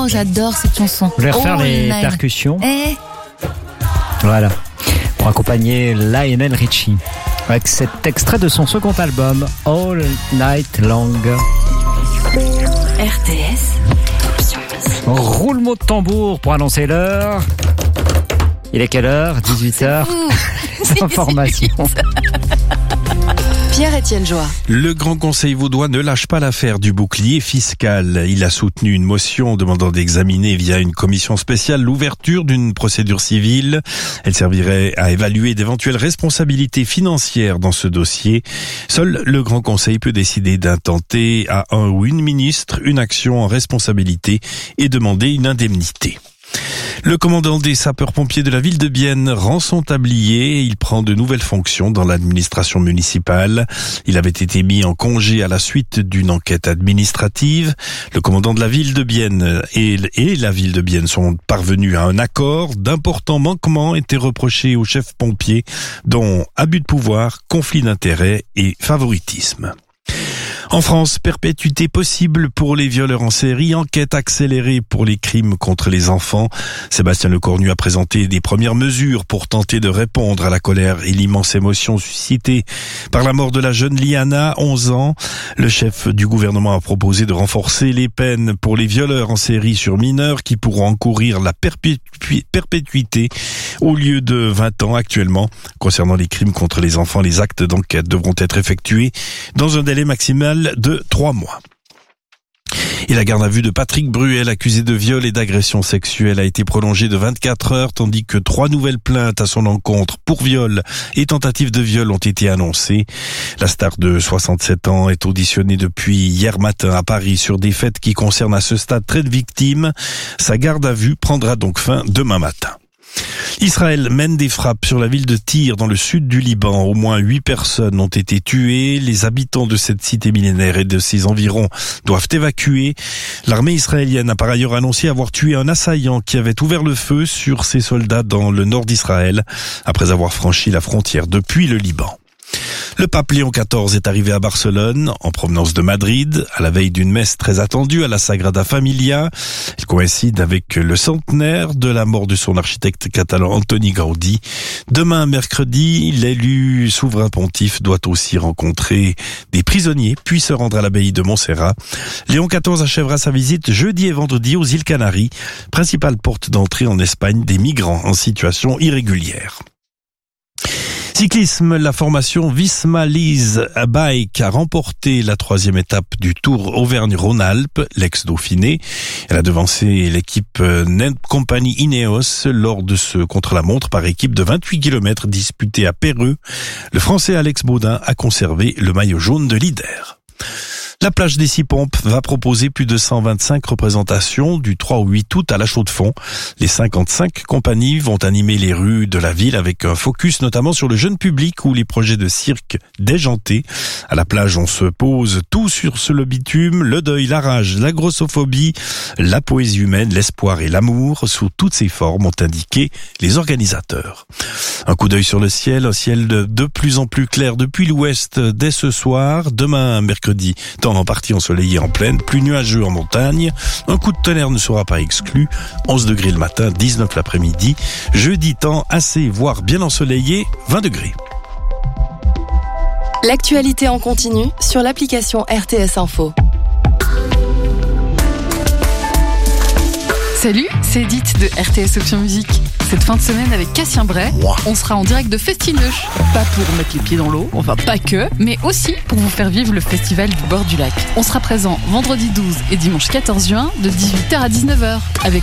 j'adore cette chanson. Vous voulez refaire les percussions? Voilà. Pour accompagner Lionel Richie. Avec cet extrait de son second album, All Night Long. RTS. Roulement de tambour pour annoncer l'heure. Il est quelle heure? 18h. Information. Pierre-Étienne Joie. Le Grand Conseil vaudois ne lâche pas l'affaire du bouclier fiscal. Il a soutenu une motion demandant d'examiner via une commission spéciale l'ouverture d'une procédure civile. Elle servirait à évaluer d'éventuelles responsabilités financières dans ce dossier. Seul le Grand Conseil peut décider d'intenter à un ou une ministre une action en responsabilité et demander une indemnité. Le commandant des sapeurs-pompiers de la ville de Bienne rend son tablier et il prend de nouvelles fonctions dans l'administration municipale. Il avait été mis en congé à la suite d'une enquête administrative. Le commandant de la ville de Bienne et la ville de Bienne sont parvenus à un accord. D'importants manquements étaient reprochés au chef pompier, dont abus de pouvoir, conflit d'intérêts et favoritisme. En France, perpétuité possible pour les violeurs en série, enquête accélérée pour les crimes contre les enfants. Sébastien Lecornu a présenté des premières mesures pour tenter de répondre à la colère et l'immense émotion suscitée par la mort de la jeune Liana, 11 ans. Le chef du gouvernement a proposé de renforcer les peines pour les violeurs en série sur mineurs qui pourront encourir la perpétuité au lieu de 20 ans actuellement. Concernant les crimes contre les enfants, les actes d'enquête devront être effectués dans un délai maximal de 3 mois. Et la garde à vue de Patrick Bruel, accusé de viol et d'agression sexuelle, a été prolongée de 24 heures, tandis que 3 nouvelles plaintes à son encontre pour viol et tentative de viol ont été annoncées. La star de 67 ans est auditionnée depuis hier matin à Paris sur des faits qui concernent à ce stade 13 victimes. Sa garde à vue prendra donc fin demain matin. Israël mène des frappes sur la ville de Tyr dans le sud du Liban. Au moins 8 personnes ont été tuées. Les habitants de cette cité millénaire et de ses environs doivent évacuer. L'armée israélienne a par ailleurs annoncé avoir tué un assaillant qui avait ouvert le feu sur ses soldats dans le nord d'Israël après avoir franchi la frontière depuis le Liban. Le pape Léon XIV est arrivé à Barcelone en provenance de Madrid à la veille d'une messe très attendue à la Sagrada Familia. Elle coïncide avec le centenaire de la mort de son architecte catalan Antoni Gaudí. Demain, mercredi, l'élu souverain pontife doit aussi rencontrer des prisonniers puis se rendre à l'abbaye de Montserrat. Léon XIV achèvera sa visite jeudi et vendredi aux îles Canaries, principale porte d'entrée en Espagne des migrants en situation irrégulière. Cyclisme, la formation Visma Lease Bike a remporté la 3e étape du Tour Auvergne-Rhône-Alpes, l'ex-Dauphiné. Elle a devancé l'équipe Net Company Ineos lors de ce contre-la-montre par équipe de 28 km disputé à Péreux. Le Français Alex Baudin a conservé le maillot jaune de leader. La plage des 6 Pompes va proposer plus de 125 représentations du 3 au 8 août à la Chaux-de-Fonds. Les 55 compagnies vont animer les rues de la ville avec un focus notamment sur le jeune public ou les projets de cirque déjantés. À la plage, on se pose tout sur le bitume, le deuil, la rage, la grossophobie, la poésie humaine, l'espoir et l'amour sous toutes ses formes ont indiqué les organisateurs. Un coup d'œil sur le ciel, un ciel de plus en plus clair depuis l'ouest dès ce soir. Demain, mercredi, temps en partie ensoleillé en plaine, plus nuageux en montagne. Un coup de tonnerre ne sera pas exclu. 11 degrés le matin, 19 l'après-midi. Jeudi, temps assez, voire bien ensoleillé, 20 degrés. L'actualité en continu sur l'application RTS Info. Salut, c'est Edith de RTS Option Musique. Cette fin de semaine avec Cassien Bray, on sera en direct de Festineuch. Pas pour mettre les pieds dans l'eau, enfin pas que, mais aussi pour vous faire vivre le festival du bord du lac. On sera présent vendredi 12 et dimanche 14 juin de 18h à 19h avec